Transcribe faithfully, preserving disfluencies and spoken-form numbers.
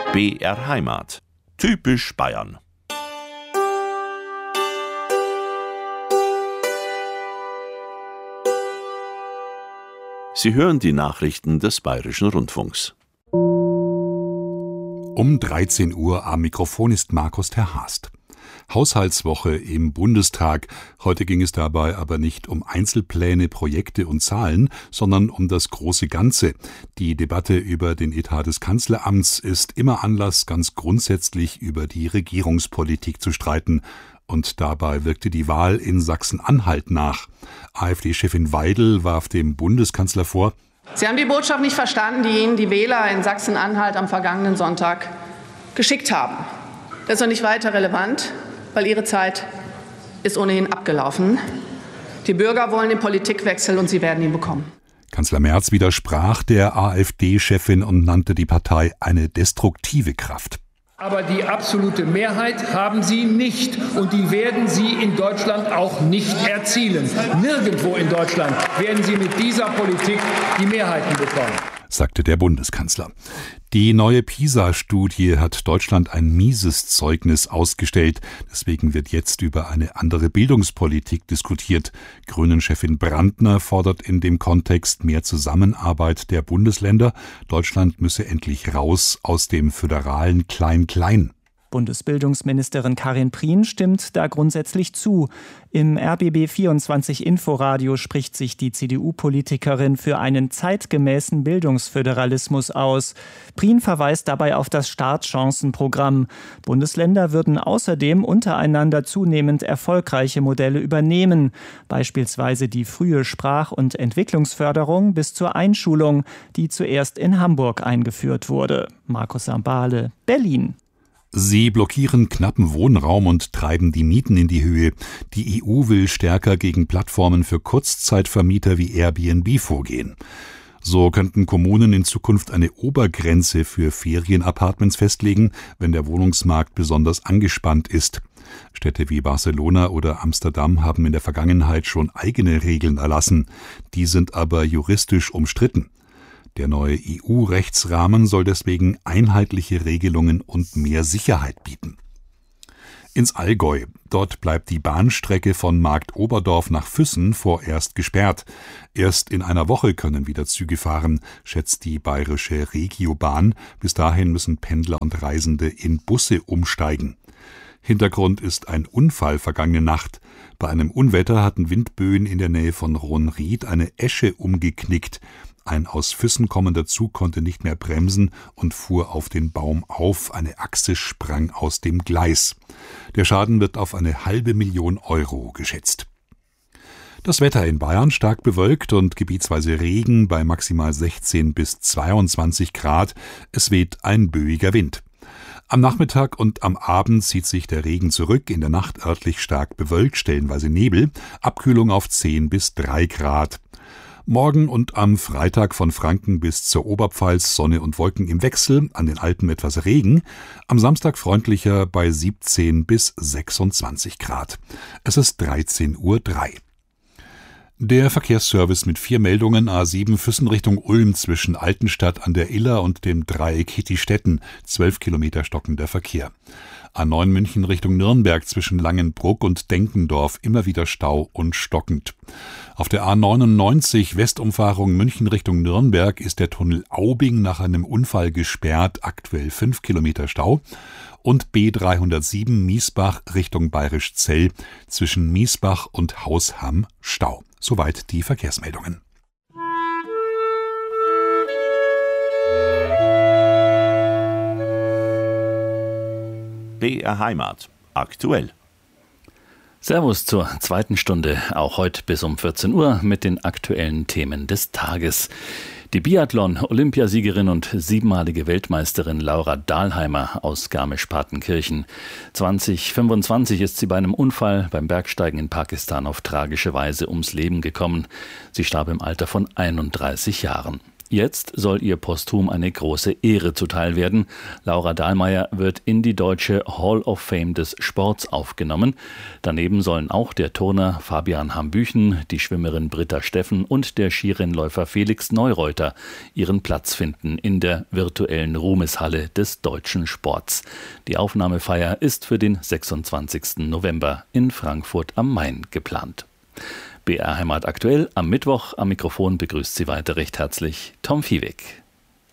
B R Heimat. Typisch Bayern. Sie hören die Nachrichten des Bayerischen Rundfunks. Um dreizehn Uhr am Mikrofon ist Markus Terhast. Haushaltswoche im Bundestag. Heute ging es dabei aber nicht um Einzelpläne, Projekte und Zahlen, sondern um das große Ganze. Die Debatte über den Etat des Kanzleramts ist immer Anlass, ganz grundsätzlich über die Regierungspolitik zu streiten. Und dabei wirkte die Wahl in Sachsen-Anhalt nach. AfD-Chefin Weidel warf dem Bundeskanzler vor: Sie haben die Botschaft nicht verstanden, die Ihnen die Wähler in Sachsen-Anhalt am vergangenen Sonntag geschickt haben. Das ist noch nicht weiter relevant, weil Ihre Zeit ist ohnehin abgelaufen. Die Bürger wollen den Politikwechsel und Sie werden ihn bekommen. Kanzler Merz widersprach der AfD-Chefin und nannte die Partei eine destruktive Kraft. Aber die absolute Mehrheit haben Sie nicht und die werden Sie in Deutschland auch nicht erzielen. Nirgendwo in Deutschland werden Sie mit dieser Politik die Mehrheiten bekommen, sagte der Bundeskanzler. Die neue PISA-Studie hat Deutschland ein mieses Zeugnis ausgestellt. Deswegen wird jetzt über eine andere Bildungspolitik diskutiert. Grünen-Chefin Brandner fordert in dem Kontext mehr Zusammenarbeit der Bundesländer. Deutschland müsse endlich raus aus dem föderalen Klein-Klein. Bundesbildungsministerin Karin Prien stimmt da grundsätzlich zu. Im R B B vierundzwanzig Inforadio spricht sich die C D U-Politikerin für einen zeitgemäßen Bildungsföderalismus aus. Prien verweist dabei auf das Startchancenprogramm. Bundesländer würden außerdem untereinander zunehmend erfolgreiche Modelle übernehmen, beispielsweise die frühe Sprach- und Entwicklungsförderung bis zur Einschulung, die zuerst in Hamburg eingeführt wurde. Markus Sambale, Berlin. Sie blockieren knappen Wohnraum und treiben die Mieten in die Höhe. Die E U will stärker gegen Plattformen für Kurzzeitvermieter wie Airbnb vorgehen. So könnten Kommunen in Zukunft eine Obergrenze für Ferienapartments festlegen, wenn der Wohnungsmarkt besonders angespannt ist. Städte wie Barcelona oder Amsterdam haben in der Vergangenheit schon eigene Regeln erlassen. Die sind aber juristisch umstritten. Der neue E U-Rechtsrahmen soll deswegen einheitliche Regelungen und mehr Sicherheit bieten. Ins Allgäu. Dort bleibt die Bahnstrecke von Marktoberdorf nach Füssen vorerst gesperrt. Erst in einer Woche können wieder Züge fahren, schätzt die bayerische Regiobahn. Bis dahin müssen Pendler und Reisende in Busse umsteigen. Hintergrund ist ein Unfall vergangene Nacht. Bei einem Unwetter hatten Windböen in der Nähe von Ronried eine Esche umgeknickt. Ein aus Füssen kommender Zug konnte nicht mehr bremsen und fuhr auf den Baum auf. Eine Achse sprang aus dem Gleis. Der Schaden wird auf eine halbe Million Euro geschätzt. Das Wetter in Bayern stark bewölkt und gebietsweise Regen bei maximal sechzehn bis zweiundzwanzig Grad. Es weht ein böiger Wind. Am Nachmittag und am Abend zieht sich der Regen zurück, in der Nacht örtlich stark bewölkt, stellenweise Nebel, Abkühlung auf zehn bis drei Grad. Morgen und am Freitag von Franken bis zur Oberpfalz Sonne und Wolken im Wechsel, an den Alpen etwas Regen, am Samstag freundlicher bei siebzehn bis sechsundzwanzig Grad. Es ist dreizehn Uhr drei. Der Verkehrsservice mit vier Meldungen: A sieben Füssen Richtung Ulm zwischen Altenstadt an der Iller und dem Dreieck Hittistetten, zwölf Kilometer stockender Verkehr. A neun München Richtung Nürnberg zwischen Langenbruck und Denkendorf, immer wieder Stau und stockend. Auf der A neunundneunzig Westumfahrung München Richtung Nürnberg ist der Tunnel Aubing nach einem Unfall gesperrt, aktuell fünf Kilometer Stau. Und B dreihundertsieben Miesbach Richtung Bayerischzell zwischen Miesbach und Hausham Stau. Soweit die Verkehrsmeldungen. B R Heimat. Aktuell. Servus zur zweiten Stunde, auch heute bis um vierzehn Uhr mit den aktuellen Themen des Tages. Die Biathlon-Olympiasiegerin und siebenmalige Weltmeisterin Laura Dahlheimer aus Garmisch-Partenkirchen. zwanzig fünfundzwanzig ist sie bei einem Unfall beim Bergsteigen in Pakistan auf tragische Weise ums Leben gekommen. Sie starb im Alter von einunddreißig Jahren. Jetzt soll ihr posthum eine große Ehre zuteil werden. Laura Dahlmeier wird in die deutsche Hall of Fame des Sports aufgenommen. Daneben sollen auch der Turner Fabian Hambüchen, die Schwimmerin Britta Steffen und der Skirennläufer Felix Neureuter ihren Platz finden in der virtuellen Ruhmeshalle des deutschen Sports. Die Aufnahmefeier ist für den sechsundzwanzigsten November in Frankfurt am Main geplant. B R Heimat aktuell am Mittwoch. Am Mikrofon begrüßt Sie weiter recht herzlich Tom Viehweg.